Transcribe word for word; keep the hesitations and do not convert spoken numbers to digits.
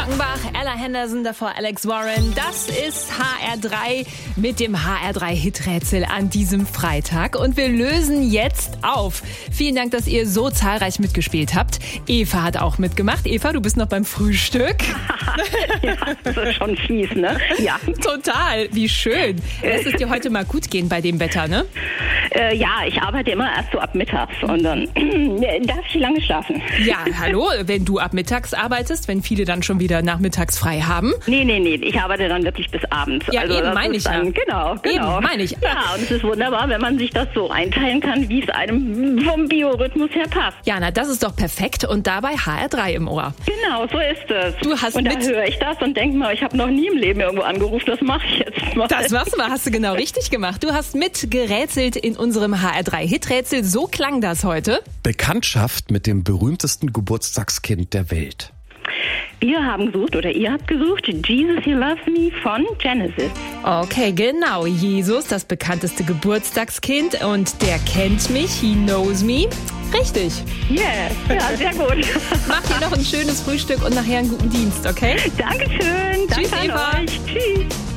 Glockenbach, Ella Henderson, davor Alex Warren. Das ist H R drei mit dem H R drei Hiträtsel an diesem Freitag. Und wir lösen jetzt auf. Vielen Dank, dass ihr so zahlreich mitgespielt habt. Eva hat auch mitgemacht. Eva, du bist noch beim Frühstück. Ja, das ist schon fies, ne? Ja. Total, wie schön. Lässt es dir heute mal gut gehen bei dem Wetter, ne? Äh, ja, ich arbeite immer erst so ab mittags und dann darf ich lange schlafen. Ja, hallo, wenn du ab mittags arbeitest, wenn viele dann schon wieder nachmittags frei haben. Nee, nee, nee, ich arbeite dann wirklich bis abends. Ja, also, eben, meine ich dann, ja. Genau, genau. Eben, meine ich. Ja, und es ist wunderbar, wenn man sich das so einteilen kann, wie es einem vom Biorhythmus her passt. Ja, na, das ist doch perfekt und dabei H R drei im Ohr. Genau, so ist es. Du hast und da mit höre ich das und denke mal, ich habe noch nie im Leben irgendwo angerufen, das mache ich jetzt mal. Das machst du mal, hast du genau richtig gemacht. Du hast mitgerätselt in unserem H R drei Hiträtsel. So klang das heute. Bekanntschaft mit dem berühmtesten Geburtstagskind der Welt. Wir haben gesucht, oder ihr habt gesucht, Jesus You Love Me von Genesis. Okay, genau. Jesus, das bekannteste Geburtstagskind und der kennt mich, he knows me. Richtig. Yes, ja, sehr gut. Mach dir noch ein schönes Frühstück und nachher einen guten Dienst, okay? Dankeschön. Tschüss, Danke Eva. an euch. Tschüss.